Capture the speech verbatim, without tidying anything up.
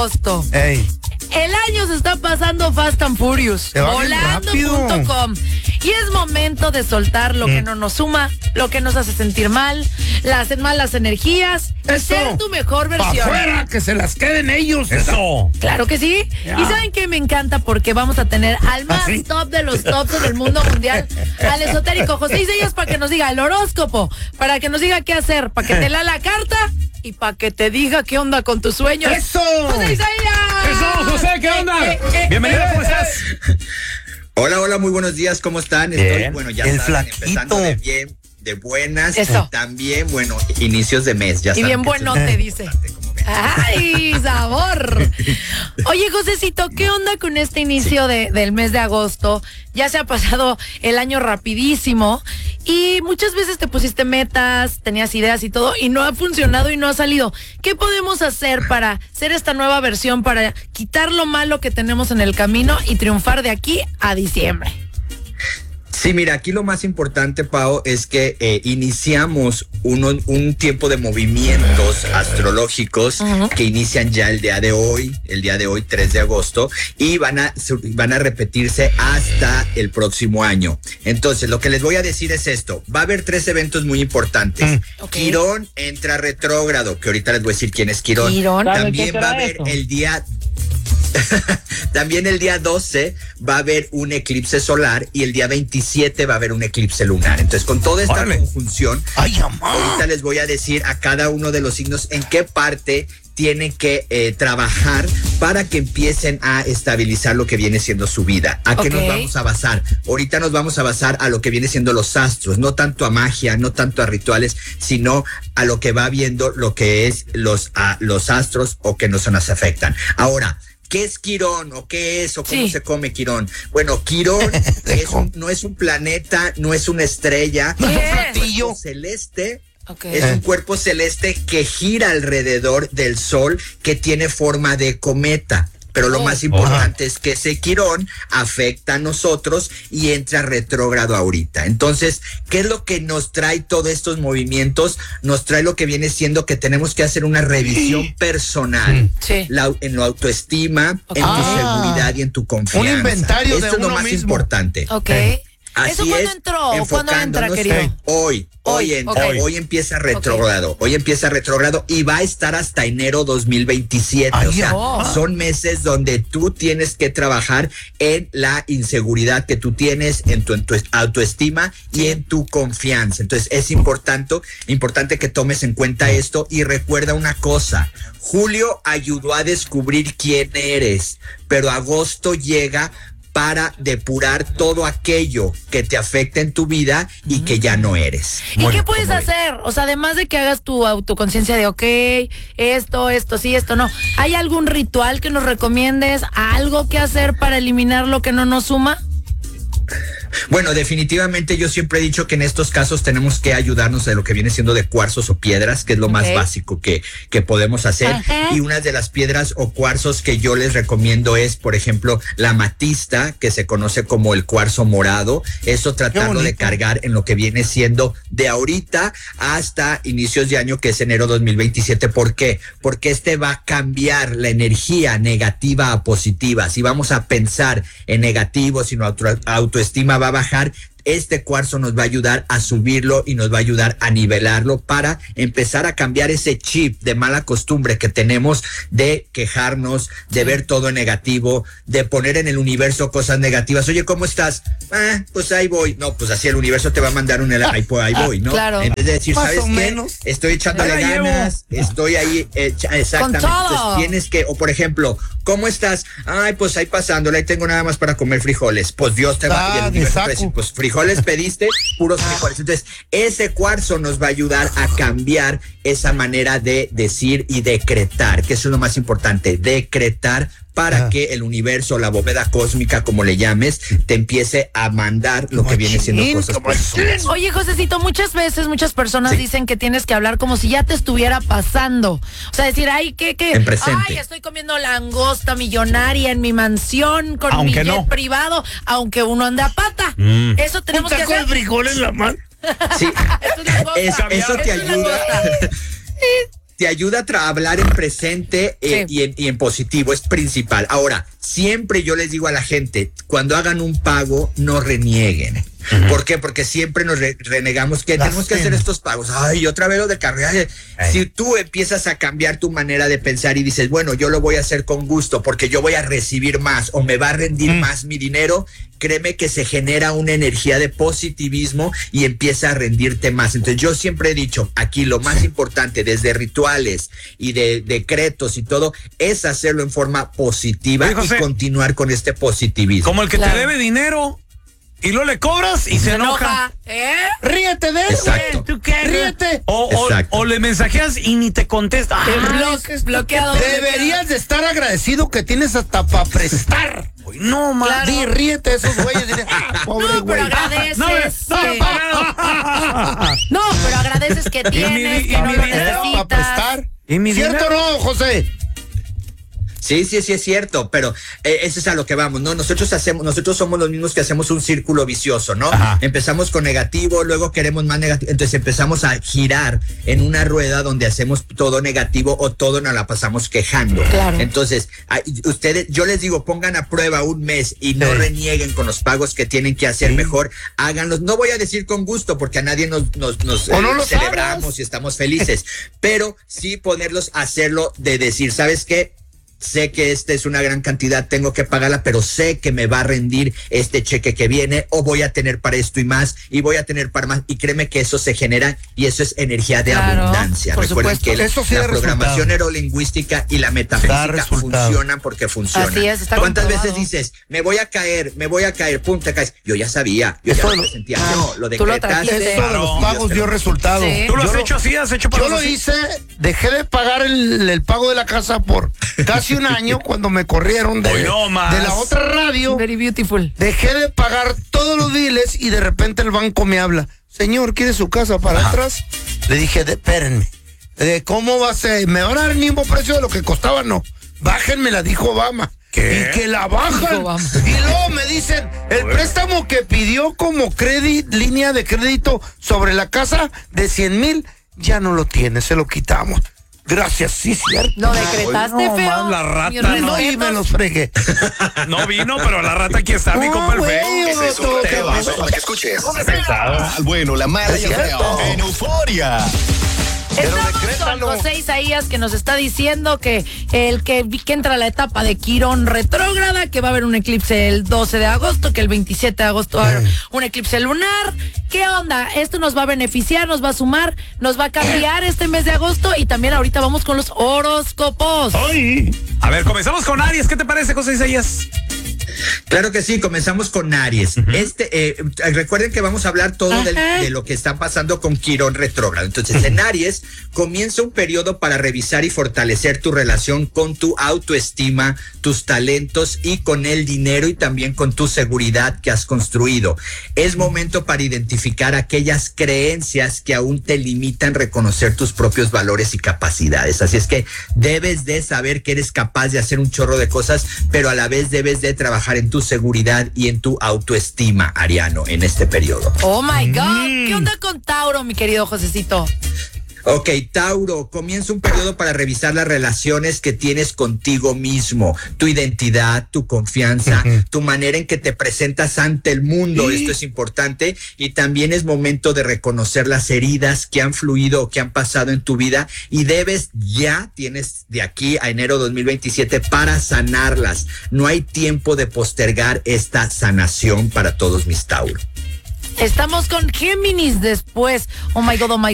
agosto. Ey. El año se está pasando fast and furious, volando punto com. Y es momento de soltar lo mm. que no nos suma, lo que nos hace sentir mal, las malas energías, y ser tu mejor versión. ¡Pa' afuera, que se las queden ellos! Eso. Claro que sí. Ya. Y ¿saben qué me encanta? Porque vamos a tener al más ¿Sí? top de los tops del mundo mundial, al esotérico José Isaías, para que nos diga el horóscopo, para que nos diga qué hacer, para que te lea la carta y para que te diga qué onda con tus sueños. ¡Eso! ¡José Isaías! ¡Eso, José! ¿Qué onda? Eh, eh, Bienvenido, eh, ¿cómo estás? Hola, hola, muy buenos días, ¿cómo están? Bien. Estoy, bueno, ya El saben, flaquito. empezando de bien, de buenas. Eso. También, bueno, inicios de mes, ya Y saben. bien que bueno esto es te dice. importante, como ven. ¡Ay, sabor! Oye, Josecito, ¿qué onda con este inicio Sí. de, del mes de agosto? Ya se ha pasado el año rapidísimo y muchas veces te pusiste metas, tenías ideas y todo y no ha funcionado y no ha salido. ¿Qué podemos hacer para ser esta nueva versión, para quitar lo malo que tenemos en el camino y triunfar de aquí a diciembre? Sí, mira, aquí lo más importante, Pao, es que eh, iniciamos uno, un tiempo de movimientos astrológicos uh-huh. que inician ya el día de hoy, el día de hoy, tres de agosto, y van a, van a repetirse hasta el próximo año. Entonces, lo que les voy a decir es esto. Va a haber tres eventos muy importantes. Mm. Okay. Quirón entra retrógrado, que ahorita les voy a decir quién es Quirón. Quirón. También va a haber eso? el día... También el día doce va a haber un eclipse solar y el día veintisiete va a haber un eclipse lunar. Entonces, con toda esta Órale. conjunción, Ay, ahorita les voy a decir a cada uno de los signos en qué parte tienen que eh, trabajar para que empiecen a estabilizar lo que viene siendo su vida. ¿A qué okay. nos vamos a basar? Ahorita nos vamos a basar a lo que viene siendo los astros, no tanto a magia, no tanto a rituales, sino a lo que va viendo lo que es los, a, los astros o que nos, nos afectan. Ahora, ¿qué es Quirón o qué es o cómo sí. se come Quirón? Bueno, Quirón es un, no es un planeta, no es una estrella, ¿Qué? es un cuerpo celeste. Okay. Es un cuerpo celeste que gira alrededor del Sol, que tiene forma de cometa. Pero lo oh. más importante oh. es que ese Quirón afecta a nosotros y entra retrógrado ahorita. Entonces, ¿qué es lo que nos trae todos estos movimientos? Nos trae lo que viene siendo que tenemos que hacer una revisión personal. Sí. La, en la autoestima, okay. en tu ah. seguridad y en tu confianza. Un inventario Esto de es lo uno más mismo. importante. Ok. Eh. Así ¿Eso cuándo es, entró? ¿Cuándo entra, querido? Hoy, hoy, Hoy, en, okay. hoy empieza retrógrado, okay. hoy empieza retrógrado y va a estar hasta enero dos mil veintisiete. Ay, o sea, oh. son meses donde tú tienes que trabajar en la inseguridad que tú tienes, en tu, en tu autoestima y en tu confianza. Entonces es importante, importante que tomes en cuenta esto y recuerda una cosa. Julio ayudó a descubrir quién eres, pero agosto llega para depurar todo aquello que te afecta en tu vida y que ya no eres. ¿Y bueno, qué puedes hacer? O sea, además de que hagas tu autoconciencia de, ok, esto, esto, sí, esto, no. ¿Hay algún ritual que nos recomiendes? ¿Algo que hacer para eliminar lo que no nos suma? Bueno, definitivamente yo siempre he dicho que en estos casos tenemos que ayudarnos de lo que viene siendo de cuarzos o piedras, que es lo okay. más básico que, que podemos hacer. Ajá. Y una de las piedras o cuarzos que yo les recomiendo es, por ejemplo, la amatista, que se conoce como el cuarzo morado. Eso tratarlo de cargar en lo que viene siendo de ahorita hasta inicios de año, que es enero dos mil veintisiete. ¿Por qué? Porque este va a cambiar la energía negativa a positiva. Si vamos a pensar en negativo, si nuestra autoestima va a bajar, este cuarzo nos va a ayudar a subirlo y nos va a ayudar a nivelarlo para empezar a cambiar ese chip de mala costumbre que tenemos de quejarnos, de ver todo en negativo, de poner en el universo cosas negativas. Oye, ¿cómo estás? Ah, pues ahí voy. No, pues así el universo te va a mandar un ahí, pues ahí voy, ¿no? Claro. En vez de decir, Más ¿sabes o qué? Menos. Estoy echándole ganas, llevo. estoy ahí, eh, exactamente. Entonces tienes que, o por ejemplo, ¿cómo estás? Ay, pues ahí pasándole, ahí tengo nada más para comer frijoles. Pues Dios te va a ah, decir, pues frijoles. Frijoles pediste, puros frijoles. Entonces, ese cuarzo nos va a ayudar a cambiar esa manera de decir y decretar, que eso es lo más importante, decretar para ah. que el universo, la bóveda cósmica, como le llames, te empiece a mandar lo que viene siendo cosas positivas. Oye, Josecito, muchas veces, muchas personas sí. dicen que tienes que hablar como si ya te estuviera pasando. O sea, decir, ay, ¿qué, qué? En presente. Ay, estoy comiendo langosta millonaria en mi mansión con aunque mi jet no. privado, aunque uno ande a pata. Mm. Eso tenemos que hacer. ¿Un taco de frijol en la mano? Sí, eso, eso te ayuda. te ayuda a tra- hablar en presente eh, Sí. y, en, y en positivo, es principal. Ahora, siempre yo les digo a la gente, cuando hagan un pago, no renieguen. Uh-huh. ¿Por qué? Porque siempre nos re- renegamos que Las tenemos que hacer estos pagos. Ay, otra vez lo de cargar. Si tú empiezas a cambiar tu manera de pensar y dices, bueno, yo lo voy a hacer con gusto porque yo voy a recibir más o me va a rendir mm. más mi dinero, créeme que se genera una energía de positivismo y empieza a rendirte más. Entonces yo siempre he dicho, aquí lo más importante desde rituales y de decretos y todo es hacerlo en forma positiva. Oye, José, y continuar con este positivismo. Como el que claro. te debe dinero y luego le cobras y se, se enoja. enoja. ¿Eh? Ríete de eso. ¿Tú qué? Ríete. O, o, o le mensajeas y ni te contesta. Ah, blo- bloqueado. Deberías de estar agradecido que tienes hasta para prestar. Uy, no, man. Claro. Di, ríete de esos güeyes. Dile, ah, pobre no, güey. pero agradeces. No, no, que... no, pero agradeces que tienes, mi, que no lo necesitas. Para prestar. ¿Y mi ¿Cierto o no, José? Sí, sí, sí es cierto, pero eh, eso es a lo que vamos, ¿no? Nosotros hacemos, nosotros somos los mismos que hacemos un círculo vicioso, ¿no? Ajá. Empezamos con negativo, luego queremos más negativo, entonces empezamos a girar en una rueda donde hacemos todo negativo o todo nos la pasamos quejando. Claro. Entonces, a, ustedes, yo les digo, pongan a prueba un mes y no sí. renieguen con los pagos que tienen que hacer, sí. mejor háganlos. No voy a decir con gusto porque a nadie nos, nos, nos o no eh, lo celebramos sabes. y estamos felices, pero sí ponerlos a hacerlo de decir, ¿sabes qué? Sé que esta es una gran cantidad, tengo que pagarla, pero sé que me va a rendir este cheque que viene o voy a tener para esto y más y voy a tener para más y créeme que eso se genera y eso es energía de claro, abundancia. Recuerden supuesto. que eso sí la programación neurolingüística y la metafísica funcionan porque funcionan. Así es, está ¿Cuántas comprobado. veces dices, me voy a caer, me voy a caer, pum, te caes? Yo ya sabía, yo eso ya lo sentía. Ah, no, lo decretaste. Eso de los pagos dio resultado. Sí. ¿Tú lo has yo hecho lo, así? ¿Has hecho Yo lo hice, dejé de pagar el, el pago de la casa por casi un año cuando me corrieron de, no de la otra radio. Very beautiful. Dejé de pagar todos los biles y de repente el banco me habla. Señor, ¿quiere su casa para Ajá. atrás? Le dije, de, espérenme. De, ¿Cómo va a ser? ¿Me van a dar el mismo precio de lo que costaba? No. Bájenmela, dijo Obama. ¿Qué? Y que la bajan. Y luego me dicen, el préstamo que pidió como crédito, línea de crédito sobre la casa de cien mil, ya no lo tiene, se lo quitamos. Gracias, sí, cierto. Lo decretaste, no, feo. Man, la rata no, y me los fregué. No vino, pero la rata aquí está, mi compa el feo. Ese es un tema para que escuches. Al bueno, la mala y el feo. En Euforia. Estamos con José Isaías, que nos está diciendo que el que, que entra a la etapa de Quirón retrógrada, que va a haber un eclipse el doce de agosto, que el veintisiete de agosto va a haber un eclipse lunar. ¿Qué onda? Esto nos va a beneficiar, nos va a sumar, nos va a cambiar este mes de agosto y también ahorita vamos con los horóscopos. ¡Ay! A ver, comenzamos con Aries. ¿Qué te parece, José Isaías? Claro que sí, comenzamos con Aries. Uh-huh. Este, eh, recuerden que vamos a hablar todo del, de lo que está pasando con Quirón retrógrado. Entonces, en Aries comienza un periodo para revisar y fortalecer tu relación con tu autoestima, tus talentos y con el dinero y también con tu seguridad que has construido. Es momento para identificar aquellas creencias que aún te limitan reconocer tus propios valores y capacidades. Así es que debes de saber que eres capaz de hacer un chorro de cosas, pero a la vez debes de trabajar en tu seguridad y en tu autoestima, Ariano, en este periodo. Oh my God, mm. ¿Qué onda con Tauro, mi querido Josecito? Ok, Tauro, comienza un periodo para revisar las relaciones que tienes contigo mismo, tu identidad, tu confianza, uh-huh. tu manera en que te presentas ante el mundo. ¿Sí? Esto es importante y también es momento de reconocer las heridas que han fluido o que han pasado en tu vida y debes ya, tienes de aquí a enero dos mil veintisiete para sanarlas. No hay tiempo de postergar esta sanación para todos mis Tauro. Estamos con Géminis después. Oh my God, oh my